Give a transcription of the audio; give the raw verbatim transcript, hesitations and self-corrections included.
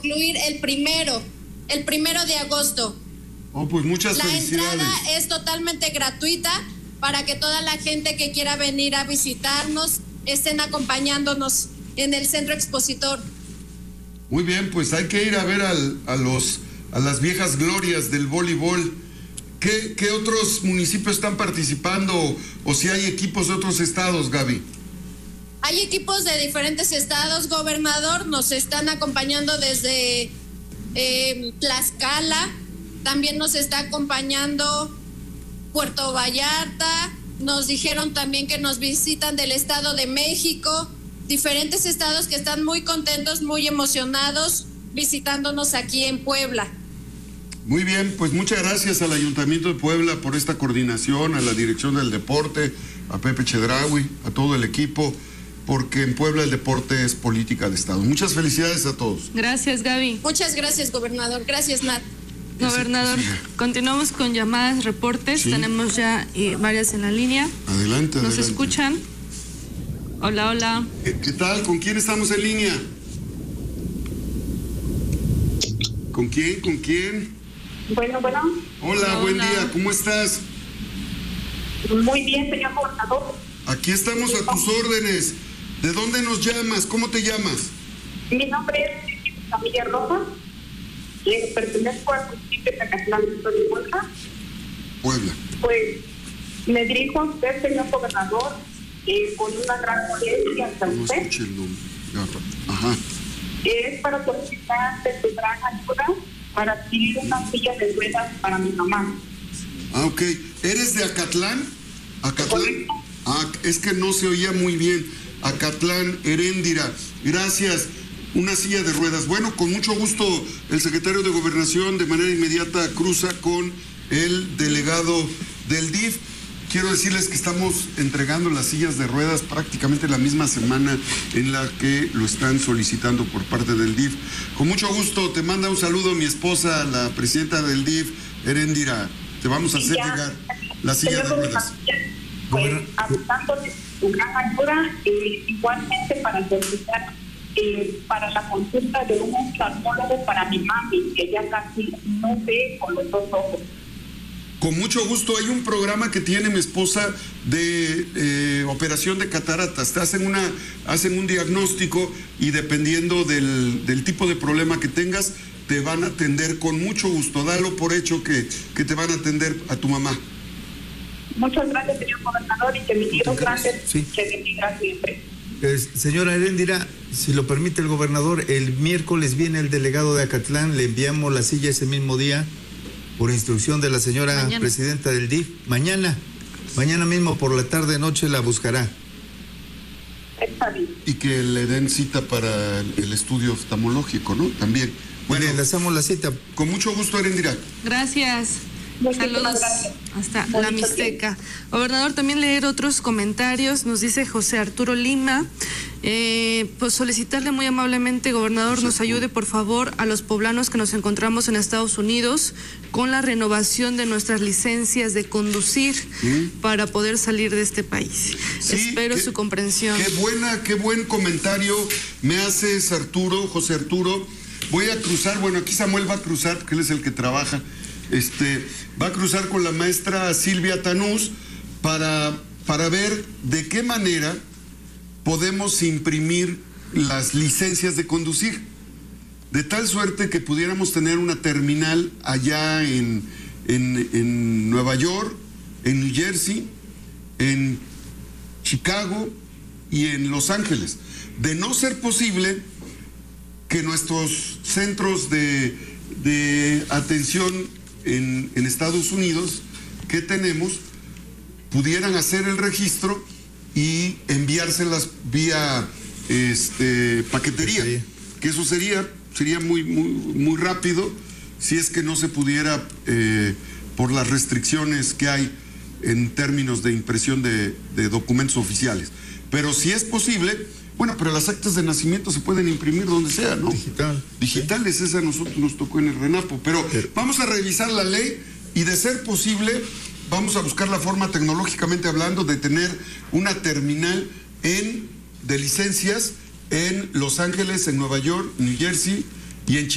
concluir el primero, el primero de agosto. Oh, pues muchas la felicidades. La entrada es totalmente gratuita para que toda la gente que quiera venir a visitarnos estén acompañándonos en el centro expositor. Muy bien, pues hay que ir a ver al, a los a las viejas glorias del voleibol. ¿Qué, qué otros municipios están participando o, o si hay equipos de otros estados, Gaby? Hay equipos de diferentes estados, gobernador, nos están acompañando desde eh, Tlaxcala, también nos está acompañando Puerto Vallarta, nos dijeron también que nos visitan del Estado de México, diferentes estados que están muy contentos, muy emocionados visitándonos aquí en Puebla. Muy bien, pues muchas gracias al Ayuntamiento de Puebla por esta coordinación, a la Dirección del Deporte, a Pepe Chedraui, a todo el equipo, porque en Puebla el deporte es política de Estado. Muchas felicidades a todos. Gracias, Gaby. Muchas gracias, gobernador. Gracias, Nat. Gobernador, Sí, sí. continuamos con llamadas, reportes. Sí. Tenemos ya eh, varias en la línea. Adelante, ¿Nos adelante. escuchan? Hola, hola. ¿Qué, qué tal? ¿Con quién estamos en línea? ¿Con quién? ¿Con quién? Bueno, bueno. Hola, Hola. buen día. ¿Cómo estás? Muy bien, señor gobernador. Aquí estamos a tus órdenes. ¿De dónde nos llamas? ¿Cómo te llamas? Mi nombre es Camilla Rojas. Eh, pertenezco al municipio de Zacatlán, de Puebla. Puebla. Pues me dirijo a usted, señor gobernador, eh, con una gran molestia hacia No usted. escuché el nombre. Ajá. Es para solicitar de su gran ayuda para adquirir una silla de ruedas para mi mamá. Ah, ok. ¿Eres de Acatlán? ¿Acatlán? Correcto. Ah, es que no se oía muy bien. Acatlán, Heréndira. Gracias. Una silla de ruedas. Bueno, con mucho gusto el secretario de Gobernación de manera inmediata cruza con el delegado del D I F. Quiero decirles que estamos entregando las sillas de ruedas prácticamente la misma semana en la que lo están solicitando por parte del D I F. Con mucho gusto te manda un saludo mi esposa, la presidenta del D I F, Heréndira. Te vamos a hacer Ya, llegar la silla de ruedas. Pues, abusándole su gran ayuda, eh, igualmente para solicitar eh, para la consulta de un oftalmólogo para mi mami, que ya casi no ve con los dos ojos. Con mucho gusto, hay un programa que tiene mi esposa de eh, operación de cataratas. Te hacen una, hacen un diagnóstico y dependiendo del, del tipo de problema que tengas, te van a atender con mucho gusto. Dalo por hecho que, que te van a atender a tu mamá. Muchas gracias, señor gobernador, y que mi Dios grande Sí. se bendiga siempre. Es, señora Heréndira, si lo permite el gobernador, el miércoles viene el delegado de Acatlán, le enviamos la silla ese mismo día por instrucción de la señora Mañana. presidenta del D I F. Mañana, mañana mismo por la tarde noche la buscará. Está bien. Y que le den cita para el estudio oftalmológico, ¿no? También. Bueno, Bueno, le hacemos la cita. con mucho gusto, Heréndira. Gracias. Muchísimas Saludos gracias. hasta Bonito la Mixteca. Gobernador, también leer otros comentarios. Nos dice José Arturo Lima. Eh, pues solicitarle muy amablemente, gobernador, nos ayude por favor a los poblanos que nos encontramos en Estados Unidos con la renovación de nuestras licencias de conducir ¿Mm? para poder salir de este país. Sí, Espero qué- su comprensión. Qué buena, qué buen comentario me haces, Arturo, José Arturo. Voy a cruzar, bueno, aquí Samuel va a cruzar, porque él es el que trabaja, este, va a cruzar con la maestra Silvia Tanús para, para ver de qué manera podemos imprimir las licencias de conducir, de tal suerte que pudiéramos tener una terminal allá en, en, en Nueva York, en New Jersey, en Chicago y en Los Ángeles. De no ser posible que nuestros centros de, de atención en, en Estados Unidos que tenemos pudieran hacer el registro y enviárselas vía este, paquetería, Sí. que eso sería, sería muy, muy, muy rápido si es que no se pudiera eh, por las restricciones que hay en términos de impresión de, de documentos oficiales. Pero si es posible, bueno, pero las actas de nacimiento se pueden imprimir donde sea, ¿no? Digital. Digitales, esa a nosotros nos tocó en el RENAPO, pero vamos a revisar la ley y de ser posible vamos a buscar la forma tecnológicamente hablando de tener una terminal en, de licencias en Los Ángeles, en Nueva York, New Jersey y en Chicago.